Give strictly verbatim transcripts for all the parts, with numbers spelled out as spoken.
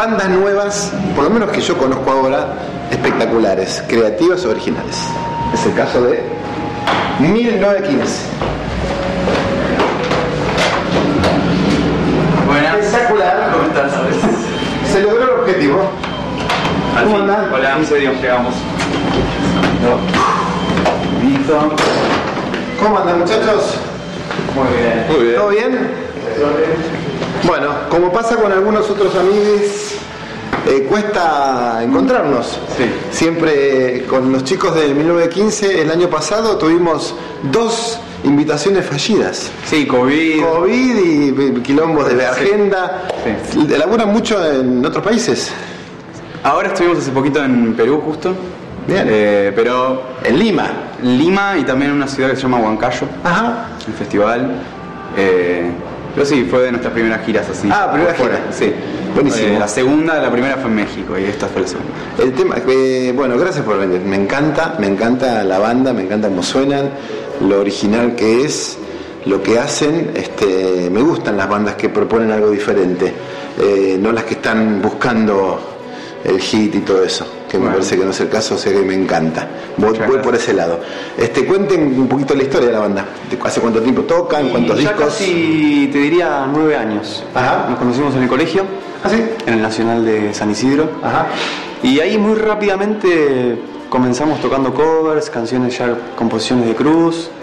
bandas nuevas, por lo menos que yo conozco ahora, espectaculares, creativas, originales. Es el caso de mil novecientos quince. Buenas. Espectacular. ¿Cómo estás? Se logró el objetivo. ¿Cómo andan? Hola, en serio, llegamos. No. Listo. ¿Cómo andan, muchachos? Muy bien. Muy bien. ¿Todo bien? Bueno, como pasa con algunos otros amigos, eh, cuesta encontrarnos. Sí. Siempre con los chicos de mil novecientos quince, el año pasado tuvimos dos invitaciones fallidas. Sí, COVID. COVID y quilombos de la Sí. agenda. Sí. ¿Laburan mucho en otros países? Ahora estuvimos hace poquito en Perú, justo. Bien. Eh, pero En Lima. en Lima y también en una ciudad que se llama Huancayo, Ajá. el festival. Eh, pero sí, fue de nuestras primeras giras así. Ah, primera por fuera, gira. Sí. Buenísimo. Eh, la segunda, la primera fue en México y esta fue la segunda. El tema, eh, bueno, gracias por venir. Me encanta, me encanta la banda, me encanta cómo suenan, lo original que es, lo que hacen. Este, me gustan las bandas que proponen algo diferente, eh, no las que están buscando el hit y todo eso, que me Bueno. parece que no es el caso, o sea que me encanta. Voy, Muchas voy gracias. por ese lado. Este, cuenten un poquito la historia de la banda. ¿Hace cuánto tiempo tocan? ¿Cuántos Y ya discos? casi, te diría, nueve años. Ajá. Nos conocimos en el colegio, ¿Ah, sí? en el Nacional de San Isidro. Ajá. Y ahí muy rápidamente comenzamos tocando covers, canciones ya, composiciones de Cruz.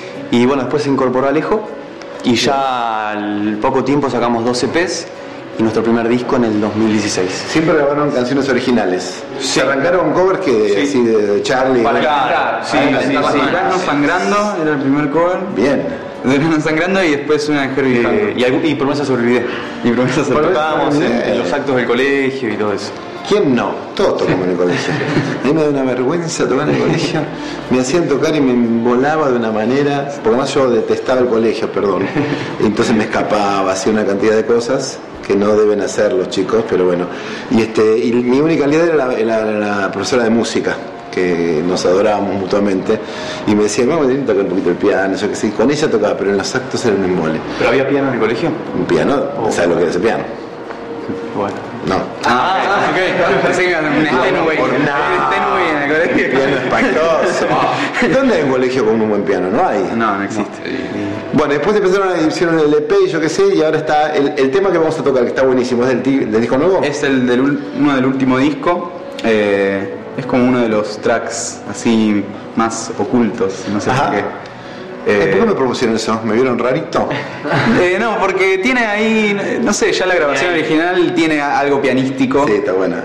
Y bueno, después se incorporó Alejo. Y ya al poco tiempo sacamos dos E Pes y nuestro primer disco en el dos mil dieciséis. Siempre grabaron canciones originales. Sí. Se arrancaron covers que Sí. así de Charlie. Claro, sí, Ah, sí, está sí. mal. Verano Sangrando era el primer cover. Bien. Verano Sangrando y después una de Herbie Eh, Hancock. y, algún- y Promesa sobre Olvidé. Y promesas Promesas Tocábamos en, Olvidé. en los actos del colegio y todo eso. ¿Quién no? Todos tocamos en el colegio. A mí me da una vergüenza tocar en el colegio. Me hacían tocar y me volaba de una manera, porque además yo detestaba el colegio, perdón. Entonces me escapaba, hacía una cantidad de cosas que no deben hacer los chicos, pero bueno. Y este y mi única líder era la, la- la profesora de música, que nos adorábamos mutuamente, y me decía, vamos a tocar un poquito el piano, yo que sí, con ella tocaba, pero en los actos era un embole. ¿Pero había piano en el colegio? Un piano, ¿sabes lo que es el piano? Bueno. No. Ah, ok. Pensé que iba a ser un Steinway. por nada. Un Steinway en el El colegio. piano espantoso. ¿Dónde hay un colegio con un buen piano? No hay. No, no existe. Bueno, después empezaron a hicieron el E P y yo qué sé, y ahora está el, el tema que vamos a tocar, que está buenísimo, es del, ti- del disco nuevo. Es el del ul- uno del último disco. Eh, es como uno de los tracks así más ocultos. No sé Ajá. por qué. Eh, Eh, ¿Por qué me propusieron eso? ¿Me vieron rarito? eh, no, porque tiene ahí, no sé, ya la grabación original tiene a- algo pianístico. Sí, está buena.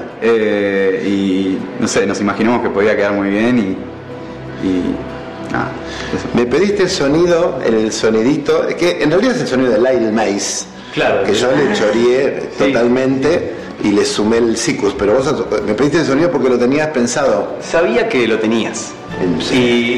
Eh, y no sé, nos imaginamos que podía quedar muy bien y. y nada, eso. Me pediste el sonido, el sonidito, que en realidad es el sonido de Lyle Mays. Claro. Que yo le choreé totalmente y le sumé el Sikus, pero vos me pediste el sonido porque lo tenías pensado. Sabía que lo tenías. En- Y,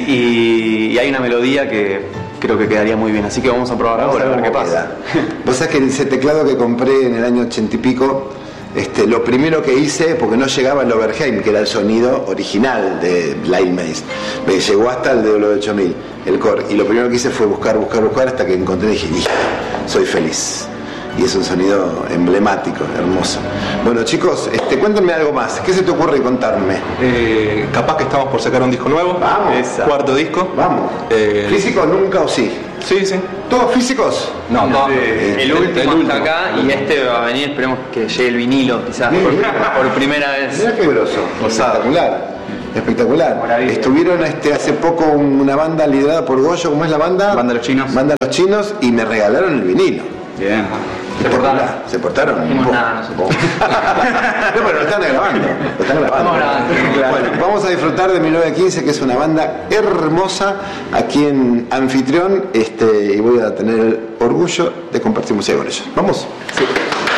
y- y hay una melodía que creo que quedaría muy bien, así que vamos a probar Vamos ahora a ver cómo qué pasa. queda. Vos sabés que ese teclado que compré en el año ochenta y pico, este, lo primero que hice, porque no llegaba el Overheim, que era el sonido original de Lyle Mays, me llegó hasta el de W ocho mil, el core, y lo primero que hice fue buscar, buscar, buscar, hasta que encontré y dije, listo, soy feliz. Y es un sonido emblemático, hermoso. Bueno, chicos, este, cuéntenme algo más. ¿Qué se te ocurre contarme? Eh, capaz que estamos por sacar un disco nuevo. Vamos. Esa. Cuarto disco. Vamos. Eh, ¿Físicos nunca o sí? Sí, sí. ¿Todos físicos? No, no. Eh, El último está acá y este va a venir, esperemos que llegue el vinilo quizás por, por primera vez. Mirá qué grosso. Espectacular. Espectacular. Maravilla. Estuvieron este, hace poco una banda liderada por Goyo, ¿cómo es la banda? Banda Los Chinos. Banda Los Chinos, y me regalaron el vinilo. Bien. Se portaron. ¿Se portaron? No hicimos Po- nada nosotros. No, pero lo están grabando. Lo están grabando. Estamos grabando. Bueno, vamos a disfrutar de mil novecientos quince, que es una banda hermosa aquí en Anfitrión, este, y voy a tener el orgullo de compartir música con ellos. ¿Vamos? Sí.